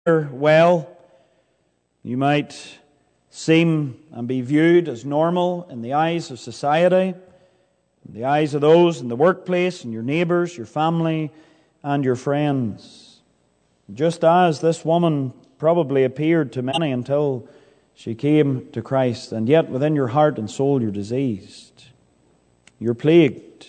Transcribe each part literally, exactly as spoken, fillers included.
well. You might seem and be viewed as normal in the eyes of society, in the eyes of those in the workplace, and your neighbours, your family, and your friends. Just as this woman probably appeared to many until she came to Christ, and yet within your heart and soul you're diseased. You're plagued.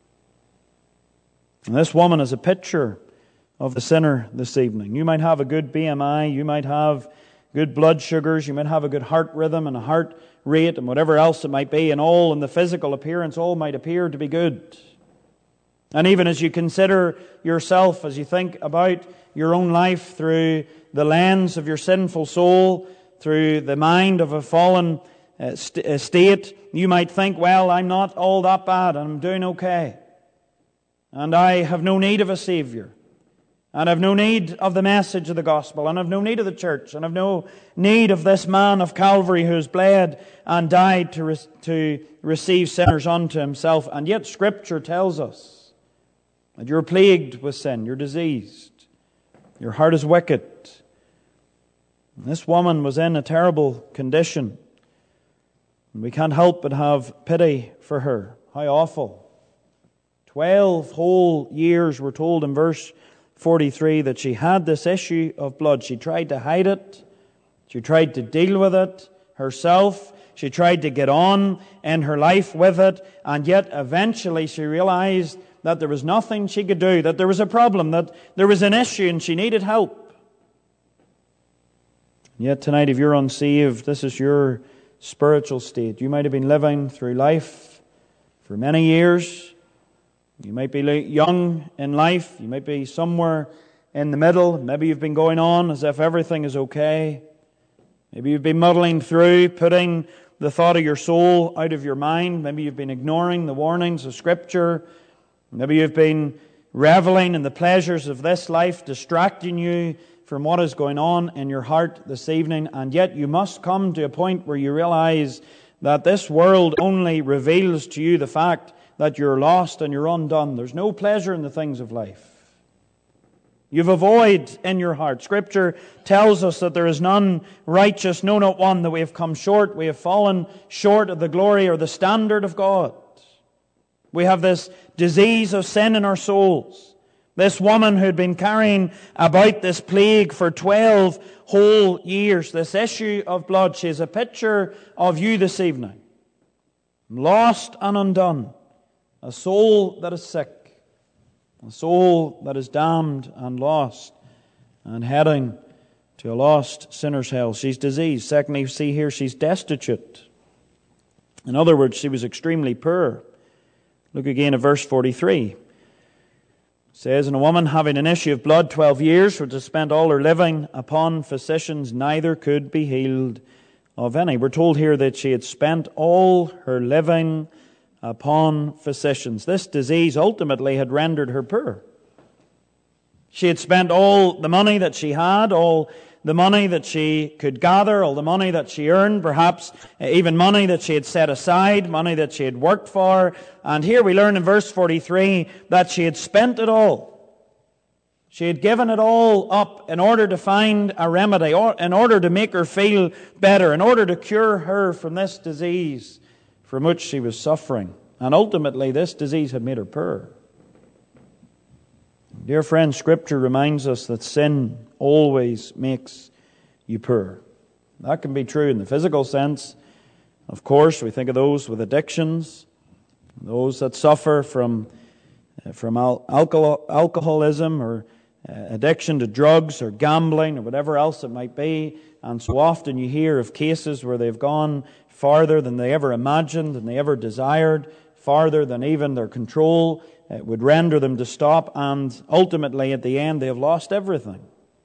And this woman is a picture of the sinner this evening. You might have a good B M I, you might have good blood sugars, you might have a good heart rhythm and a heart rate and whatever else it might be, and all in the physical appearance, all might appear to be good. And even as you consider yourself, as you think about your own life through the lens of your sinful soul, through the mind of a fallen uh, st- uh, state, you might think, well, I'm not all that bad, and I'm doing okay. And I have no need of a Savior. And I've no need of the message of the gospel. And I've no need of the church. And I've no need of this man of Calvary who has bled and died to, re- to receive sinners unto himself. And yet Scripture tells us that you're plagued with sin. You're diseased. Your heart is wicked. And this woman was in a terrible condition. And we can't help but have pity for her. How awful. Twelve whole years, we're told in verse forty-three, that she had this issue of blood. She tried to hide it. She tried to deal with it herself. She tried to get on in her life with it. And yet eventually she realized that there was nothing she could do, that there was a problem, that there was an issue and she needed help. And yet tonight, if you're unsaved, this is your spiritual state. You might have been living through life for many years. You might be young in life. You might be somewhere in the middle. Maybe you've been going on as if everything is okay. Maybe you've been muddling through, putting the thought of your soul out of your mind. Maybe you've been ignoring the warnings of Scripture. Maybe you've been reveling in the pleasures of this life, distracting you from what is going on in your heart this evening. And yet you must come to a point where you realize that this world only reveals to you the fact that you're lost and you're undone. There's no pleasure in the things of life. You've a void in your heart. Scripture tells us that there is none righteous, no, not one, that we have come short. We have fallen short of the glory or the standard of God. We have this disease of sin in our souls. This woman who had been carrying about this plague for twelve whole years, this issue of blood, she is a picture of you this evening. Lost and undone. A soul that is sick, a soul that is damned and lost and heading to a lost sinner's hell. She's diseased. Secondly, you see here she's destitute. In other words, she was extremely poor. Look again at verse forty-three. It says, and a woman having an issue of blood twelve years, which has spent all her living upon physicians, neither could be healed of any. We're told here that she had spent all her living upon physicians. This disease ultimately had rendered her poor. She had spent all the money that she had, all the money that she could gather, all the money that she earned, perhaps even money that she had set aside, money that she had worked for. And here we learn in verse forty-three that she had spent it all. She had given it all up in order to find a remedy, or in order to make her feel better, in order to cure her from this disease from which she was suffering. And ultimately, this disease had made her poor. Dear friends, Scripture reminds us that sin always makes you poor. That can be true in the physical sense. Of course, we think of those with addictions, those that suffer from, from al- alcohol, alcoholism or uh, addiction to drugs or gambling or whatever else it might be. And so often you hear of cases where they've gone farther than they ever imagined, than they ever desired, farther than even their control uh, would render them to stop, and ultimately at the end they have lost everything.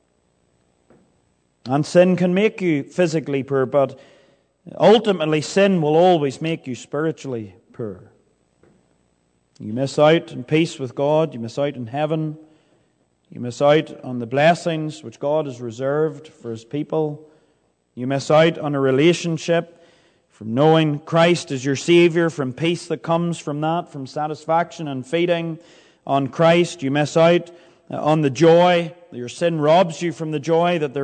And sin can make you physically poor, but ultimately sin will always make you spiritually poor. You miss out on peace with God, you miss out on heaven, you miss out on the blessings which God has reserved for His people, you miss out on a relationship from knowing Christ as your Savior, from peace that comes from that, from satisfaction and feeding on Christ. You miss out on the joy. Your sin robs you from the joy that there